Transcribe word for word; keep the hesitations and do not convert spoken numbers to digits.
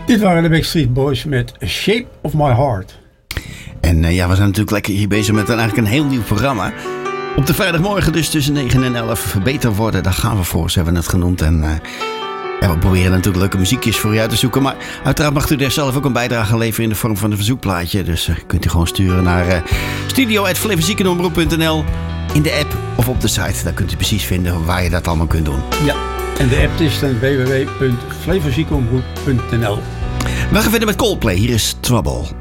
Dit waren de Backstreet Boys met Shape of My Heart. En uh, ja, we zijn natuurlijk lekker hier bezig met een, eigenlijk een heel nieuw programma. Op de vrijdagmorgen dus tussen negen en elf beter worden. Daar gaan we voor, ze hebben het genoemd. En uh, ja, we proberen natuurlijk leuke muziekjes voor u uit te zoeken. Maar uiteraard mag u daar zelf ook een bijdrage leveren in de vorm van een verzoekplaatje. Dus uh, kunt u gewoon sturen naar uh, studio at flevoziekenomroep punt n l in de app of op de site. Daar kunt u precies vinden waar je dat allemaal kunt doen. Ja, en de app is dan w w w punt flevoziekenomroep punt n l. We gaan verder met Coldplay. Hier is Trouble.